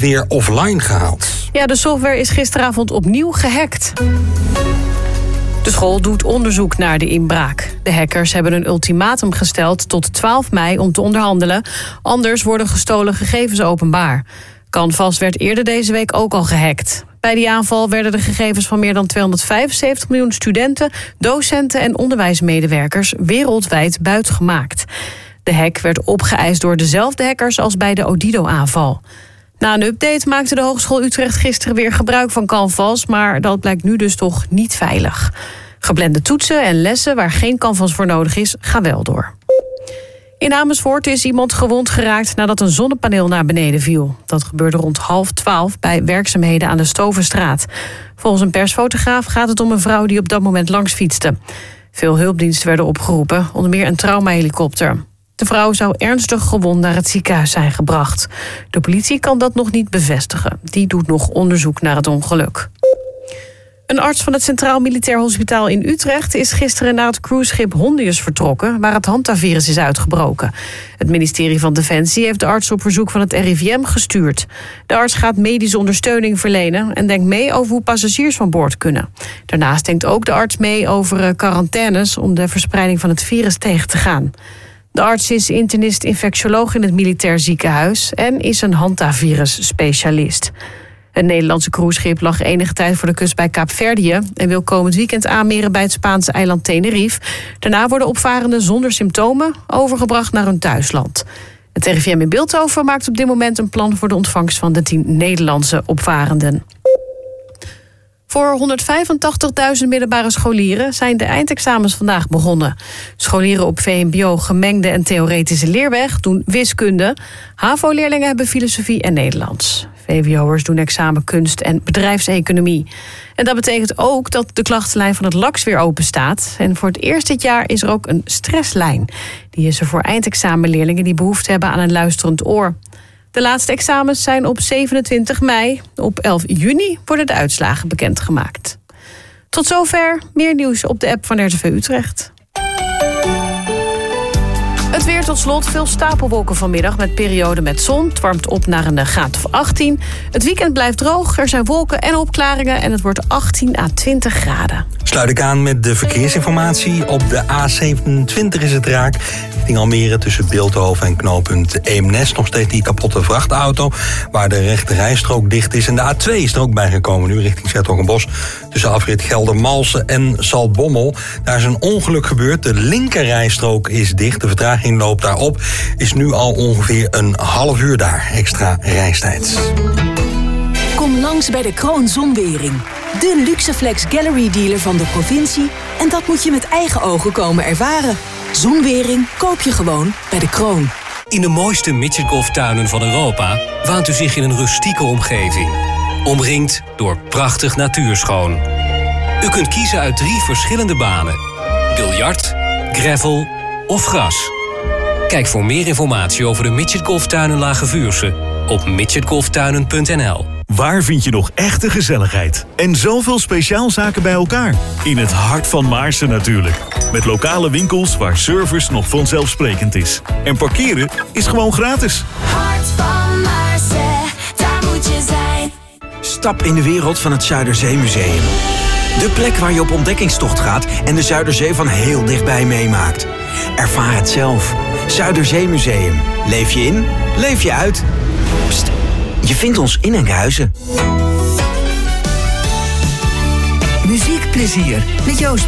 weer offline gehaald. Ja, de software is gisteravond opnieuw gehackt. De school doet onderzoek naar de inbraak. De hackers hebben een ultimatum gesteld tot 12 mei om te onderhandelen. Anders worden gestolen gegevens openbaar. Canvas werd eerder deze week ook al gehackt. Bij die aanval werden de gegevens van meer dan 275 miljoen studenten, docenten en onderwijsmedewerkers wereldwijd buitgemaakt. De hack werd opgeëist door dezelfde hackers als bij de Odido-aanval. Na een update maakte de Hogeschool Utrecht gisteren weer gebruik van Canvas, maar dat blijkt nu dus toch niet veilig. Geplande toetsen en lessen waar geen Canvas voor nodig is, gaan wel door. In Amersfoort is iemand gewond geraakt nadat een zonnepaneel naar beneden viel. Dat gebeurde rond 11:30 bij werkzaamheden aan de Stovenstraat. Volgens een persfotograaf gaat het om een vrouw die op dat moment langs fietste. Veel hulpdiensten werden opgeroepen, onder meer een traumahelikopter. De vrouw zou ernstig gewond naar het ziekenhuis zijn gebracht. De politie kan dat nog niet bevestigen. Die doet nog onderzoek naar het ongeluk. Een arts van het Centraal Militair Hospitaal in Utrecht is gisteren naar het cruiseschip Hondius vertrokken, waar het Hanta-virus is uitgebroken. Het ministerie van Defensie heeft de arts op verzoek van het RIVM gestuurd. De arts gaat medische ondersteuning verlenen en denkt mee over hoe passagiers van boord kunnen. Daarnaast denkt ook de arts mee over quarantaines om de verspreiding van het virus tegen te gaan. De arts is internist-infectioloog in het militair ziekenhuis en is een Hanta-virus-specialist. Het Nederlandse cruiseschip lag enige tijd voor de kust bij Kaapverdië en wil komend weekend aanmeren bij het Spaanse eiland Tenerife. Daarna worden opvarenden zonder symptomen overgebracht naar hun thuisland. Het RIVM in Bilthoven maakt op dit moment een plan voor de ontvangst van de 10 Nederlandse opvarenden. Voor 185.000 middelbare scholieren zijn de eindexamens vandaag begonnen. Scholieren op VMBO, gemengde en theoretische leerweg doen wiskunde. HAVO-leerlingen hebben filosofie en Nederlands. VWO'ers doen examen kunst en bedrijfseconomie. En dat betekent ook dat de klachtenlijn van het LAX weer open staat. En voor het eerst dit jaar is er ook een stresslijn. Die is er voor eindexamenleerlingen die behoefte hebben aan een luisterend oor. De laatste examens zijn op 27 mei. Op 11 juni worden de uitslagen bekendgemaakt. Tot zover. Meer nieuws op de app van RTV Utrecht. Het weer tot slot. Veel stapelwolken vanmiddag met perioden met zon. Het warmt op naar een graad of 18. Het weekend blijft droog. Er zijn wolken en opklaringen. En het wordt 18 à 20 graden. Sluit ik aan met de verkeersinformatie. Op de A27 is het raak. Richting Almere tussen Bilthoven en knooppunt Eemnes. Nog steeds die kapotte vrachtauto waar de rechte rijstrook dicht is. En de A2 is er ook bijgekomen nu richting 's-Hertogenbosch. Tussen afrit Geldermalsen en Zaltbommel. Daar is een ongeluk gebeurd. De linkerrijstrook is dicht. De vertraging loopt daarop. Is nu al ongeveer een half uur daar. Extra reistijd. Kom langs bij de Kroon Zonwering. De Luxeflex Gallery dealer van de provincie. En dat moet je met eigen ogen komen ervaren. Zonwering koop je gewoon bij de Kroon. In de mooiste midgetgolftuinen van Europa waant u zich in een rustieke omgeving. Omringd door prachtig natuurschoon. U kunt kiezen uit 3 verschillende banen. Biljart, gravel of gras. Kijk voor meer informatie over de midgetgolftuinen Lage Vuursche op midgetgolftuinen.nl. Waar vind je nog echte gezelligheid? En zoveel speciaalzaken bij elkaar? In het hart van Maarsen natuurlijk. Met lokale winkels waar service nog vanzelfsprekend is. En parkeren is gewoon gratis. Hart van Maarsen, daar moet je zijn. Stap in de wereld van het Zuiderzeemuseum. De plek waar je op ontdekkingstocht gaat en de Zuiderzee van heel dichtbij meemaakt. Ervaar het zelf. Zuiderzeemuseum. Leef je in, leef je uit. Pst, je vindt ons in Enkhuizen. Muziekplezier met Joost